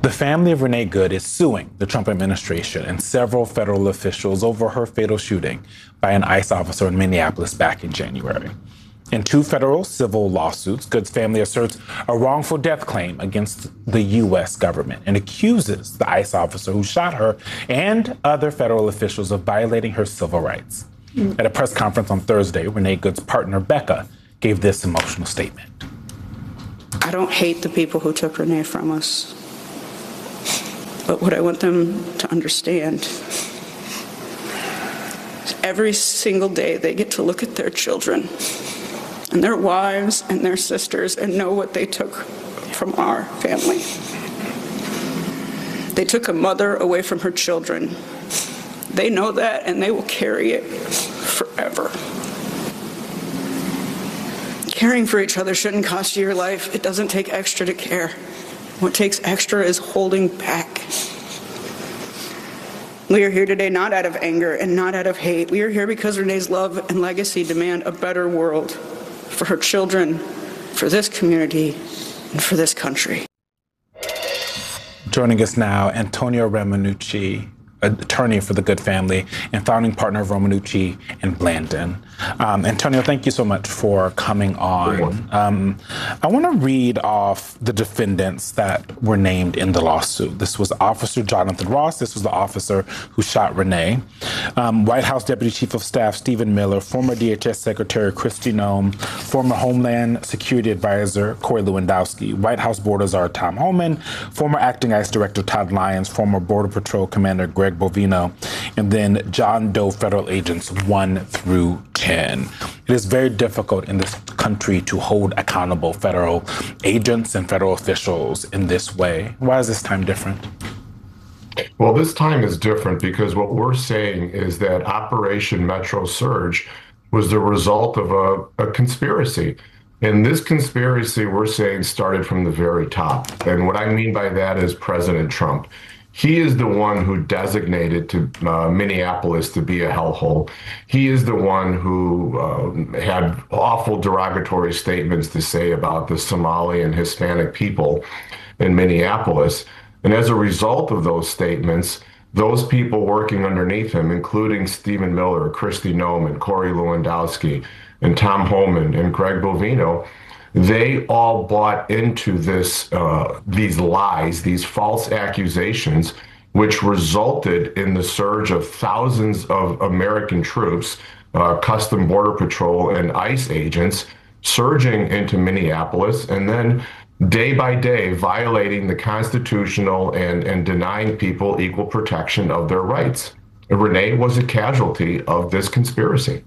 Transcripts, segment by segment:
The family of Renee Good is suing the Trump administration and several federal officials over her fatal shooting by an ICE officer in Minneapolis back in January. In two federal civil lawsuits, Good's family asserts a wrongful death claim against the U.S. government and accuses the ICE officer who shot her and other federal officials of violating her civil rights. At a press conference on Thursday, Renee Good's partner, Becca, gave this emotional statement. I don't hate the people who took Renee from us, but what I want them to understand is every single day they get to look at their children and their wives and their sisters and know what they took from our family. They took a mother away from her children. They know that, and they will carry it forever. Caring for each other shouldn't cost you your life. It doesn't take extra to care. What takes extra is holding back. We are here today not out of anger and not out of hate. We are here because Renee's love and legacy demand a better world for her children, for this community, and for this country. Joining us now, Antonio Romanucci, attorney for the Good family and founding partner of Romanucci and Blandin. Antonio, thank you so much for coming on. I want to read off the defendants that were named in the lawsuit. This was Officer Jonathan Ross. This was the officer who shot Renee. White House Deputy Chief of Staff Stephen Miller, former DHS Secretary Kristi Noem, former Homeland Security Advisor Corey Lewandowski, White House Board Czar Tom Homan, former Acting ICE Director Todd Lyons, former Border Patrol Commander Greg Bovino, and then John Doe federal agents 1 through 10. It is very difficult in this country to hold accountable federal agents and federal officials in this way. Why is this time different? Well, this time is different because what we're saying is that Operation Metro Surge was the result of a conspiracy. And this conspiracy, we're saying, started from the very top. And what I mean by that is President Trump. He is the one who designated to Minneapolis to be a hellhole. He is the one who had awful derogatory statements to say about the Somali and Hispanic people in Minneapolis. And as a result of those statements, those people working underneath him, including Stephen Miller, Kristi Noem, and Corey Lewandowski, and Tom Homan, and Greg Bovino, they all bought into these lies, these false accusations, which resulted in the surge of thousands of American troops, Custom Border Patrol and ICE agents surging into Minneapolis, and then day by day violating the constitutional and denying people equal protection of their rights. Renee was a casualty of this conspiracy.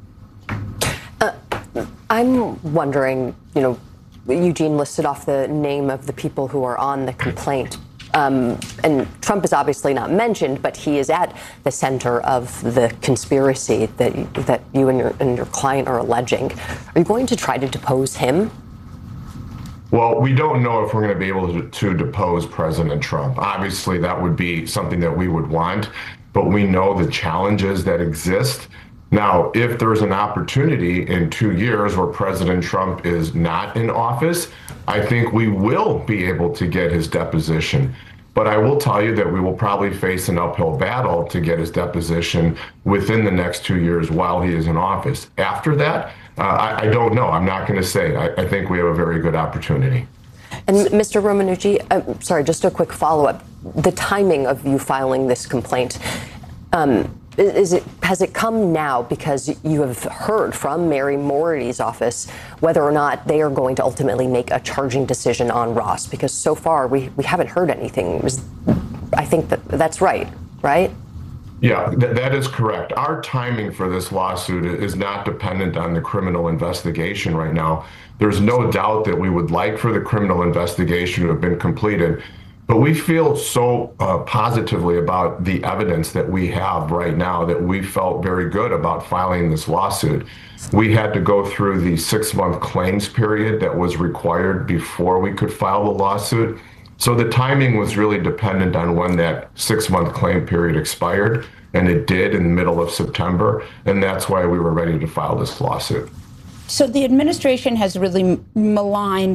I'm wondering, Eugene listed off the name of the people who are on the complaint. And Trump is obviously not mentioned, but he is at the center of the conspiracy that you and your client are alleging. Are you going to try to depose him? Well, we don't know if we're going to be able to depose President Trump. Obviously, that would be something that we would want, but we know the challenges that exist. Now, if there's an opportunity in 2 years where President Trump is not in office, I think we will be able to get his deposition. But I will tell you that we will probably face an uphill battle to get his deposition within the next 2 years while he is in office. After that, I don't know. I'm not going to say. I think we have a very good opportunity. And Mr. Romanucci, sorry, just a quick follow-up. The timing of you filing this complaint, has it come now because you have heard from Mary Moriarty's office whether or not they are going to ultimately make a charging decision on Ross? Because so far we haven't heard anything. I think that's right? Yeah, that is correct. Our timing for this lawsuit is not dependent on the criminal investigation right now. There's no doubt that we would like for the criminal investigation to have been completed. But we feel so positively about the evidence that we have right now that we felt very good about filing this lawsuit. We had to go through the 6-month claims period that was required before we could file the lawsuit. So the timing was really dependent on when that 6-month claim period expired, and it did in the middle of September, and that's why we were ready to file this lawsuit. So the administration has really maligned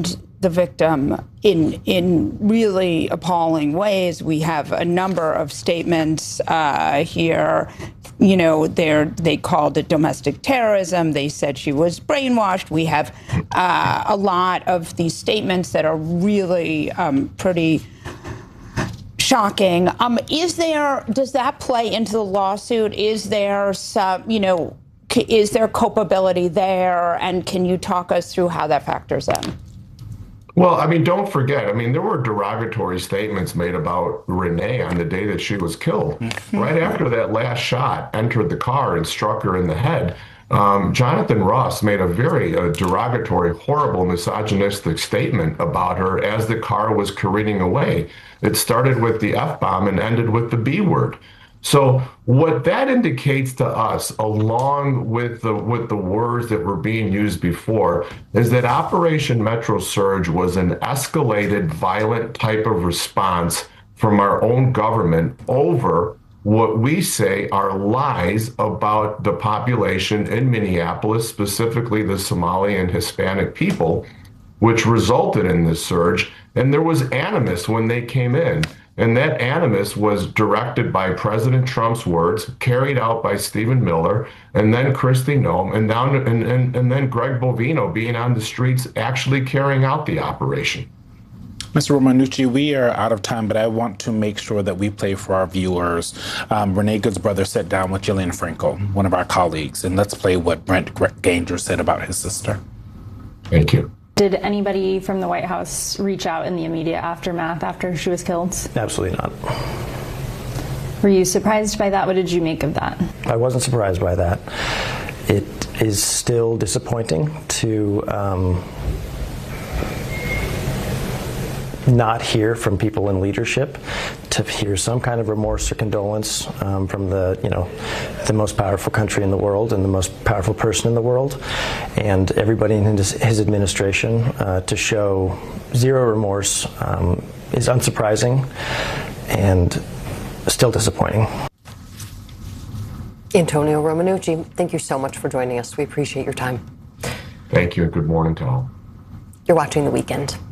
the victim in really appalling ways. We have a number of statements here. You know, they called it domestic terrorism. They said she was brainwashed. We have a lot of these statements that are really pretty shocking. Does that play into the lawsuit? Is there some, is there culpability there? And can you talk us through how that factors in? Well, I mean, don't forget, there were derogatory statements made about Renee on the day that she was killed. Right after that last shot entered the car and struck her in the head, Jonathan Ross made a very derogatory, horrible, misogynistic statement about her as the car was careening away. It started with the F-bomb and ended with the B word. So what that indicates to us, along with the words that were being used before, is that Operation Metro Surge was an escalated, violent type of response from our own government over what we say are lies about the population in Minneapolis, specifically the Somali and Hispanic people, which resulted in this surge. And there was animus when they came in. And that animus was directed by President Trump's words, carried out by Stephen Miller, and then Kristi Noem, and then Greg Bovino being on the streets actually carrying out the operation. Mr. Romanucci, we are out of time, but I want to make sure that we play for our viewers. Renee Good's brother sat down with Jillian Frankel, one of our colleagues, and let's play what Brent Ganger said about his sister. Thank you. Did anybody from the White House reach out in the immediate aftermath after she was killed? Absolutely not. Were you surprised by that? What did you make of that? I wasn't surprised by that. It is still disappointing to not hear from people in leadership, to hear some kind of remorse or condolence from the most powerful country in the world and the most powerful person in the world, and everybody in his administration to show zero remorse is unsurprising and still disappointing. Antonio Romanucci, thank you so much for joining us. We appreciate your time. Thank you, and good morning to all. You're watching The Weekend.